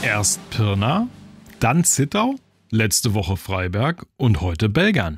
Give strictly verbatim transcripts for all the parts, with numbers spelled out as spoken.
Erst Pirna, dann Zittau, letzte Woche Freiberg und heute Belgern.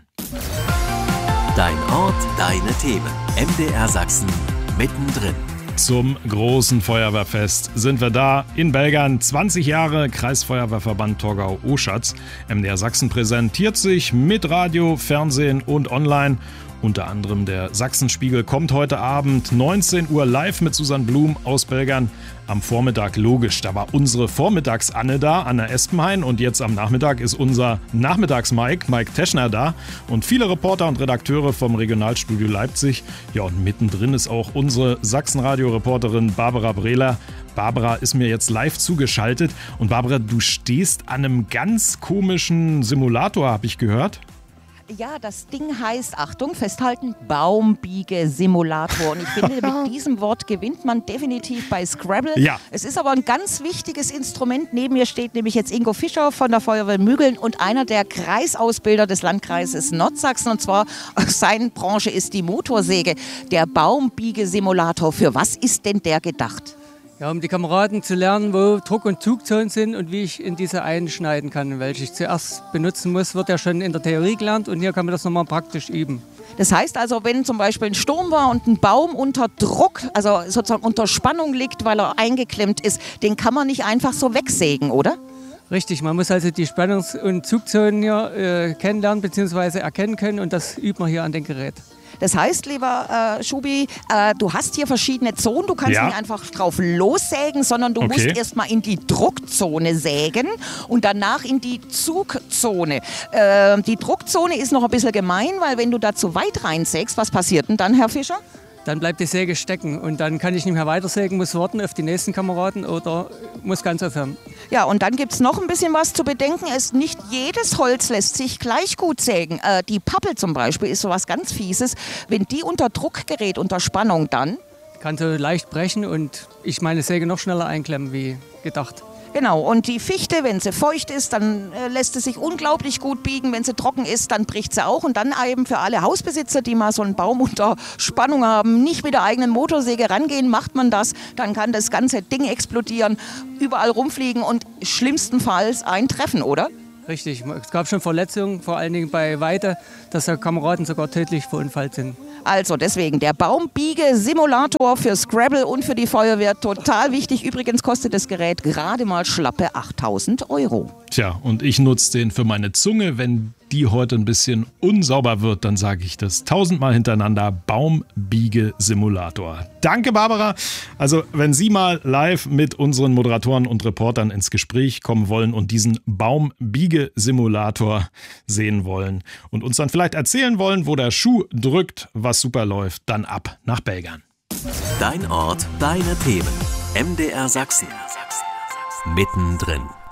Dein Ort, deine Themen. M D R Sachsen mittendrin. Zum großen Feuerwehrfest sind wir da in Belgern. zwanzig Jahre Kreisfeuerwehrverband Torgau-Oschatz. M D R Sachsen präsentiert sich mit Radio, Fernsehen und online. Unter anderem der Sachsenspiegel kommt heute Abend neunzehn Uhr live mit Susanne Blum aus Belgern. Am Vormittag logisch, da war unsere Vormittags-Anne da, Anne Espenhain. Und jetzt am Nachmittag ist unser Nachmittags-Mike, Mike Teschner da. Und viele Reporter und Redakteure vom Regionalstudio Leipzig. Ja, und mittendrin ist auch unsere Sachsenradio-Reporterin Barbara Brehler. Barbara ist mir jetzt live zugeschaltet. Und Barbara, du stehst an einem ganz komischen Simulator, habe ich gehört. Ja, das Ding heißt, Achtung, festhalten, Baumbiege-Simulator. Und ich finde, mit diesem Wort gewinnt man definitiv bei Scrabble. Ja. Es ist aber ein ganz wichtiges Instrument. Neben mir steht nämlich jetzt Ingo Fischer von der Feuerwehr Mügeln und einer der Kreisausbilder des Landkreises Nordsachsen. Und zwar, seine Branche ist die Motorsäge. Der Baumbiege-Simulator, für was ist denn der gedacht? Ja, um die Kameraden zu lernen, wo Druck- und Zugzonen sind und wie ich in diese einschneiden kann. Welche ich zuerst benutzen muss, wird ja schon in der Theorie gelernt und hier kann man das nochmal praktisch üben. Das heißt also, wenn zum Beispiel ein Sturm war und ein Baum unter Druck, also sozusagen unter Spannung liegt, weil er eingeklemmt ist, den kann man nicht einfach so wegsägen, oder? Richtig, man muss also die Spannungs- und Zugzonen hier äh, kennenlernen bzw. erkennen können und das übt man hier an dem Gerät. Das heißt, lieber äh, Schubi, äh, du hast hier verschiedene Zonen. Du kannst Ja. nicht einfach drauf lossägen, sondern du Okay. musst erstmal in die Druckzone sägen und danach in die Zugzone. Äh, die Druckzone ist noch ein bisschen gemein, weil wenn du da zu weit reinsägst, was passiert denn dann, Herr Fischer? Dann bleibt die Säge stecken und dann kann ich nicht mehr weitersägen, muss warten auf die nächsten Kameraden oder muss ganz aufhören. Ja, und dann gibt es noch ein bisschen was zu bedenken. Es, nicht jedes Holz lässt sich gleich gut sägen. Äh, die Pappel zum Beispiel ist sowas ganz Fieses. Wenn die unter Druck gerät, unter Spannung, dann... Kann so leicht brechen und ich meine Säge noch schneller einklemmen wie gedacht. Genau, und die Fichte, wenn sie feucht ist, dann äh, lässt sie sich unglaublich gut biegen. Wenn sie trocken ist, dann bricht sie auch. Und dann eben für alle Hausbesitzer, die mal so einen Baum unter Spannung haben, nicht mit der eigenen Motorsäge rangehen, macht man das, dann kann das ganze Ding explodieren, überall rumfliegen und schlimmstenfalls ein Treffen, oder? Richtig, es gab schon Verletzungen, vor allen Dingen bei Weite, dass da Kameraden sogar tödlich verunfallt sind. Also deswegen der Baumbiege-Simulator für Scrabble und für die Feuerwehr, total wichtig. Übrigens kostet das Gerät gerade mal schlappe achttausend Euro. Tja, und ich nutze den für meine Zunge. Wenn die heute ein bisschen unsauber wird, dann sage ich das tausendmal hintereinander. Baumbiege-Simulator. Danke, Barbara. Also, wenn Sie mal live mit unseren Moderatoren und Reportern ins Gespräch kommen wollen und diesen Baumbiege-Simulator sehen wollen und uns dann vielleicht erzählen wollen, wo der Schuh drückt, was super läuft, dann ab nach Belgern. Dein Ort, deine Themen. M D R Sachsen mittendrin.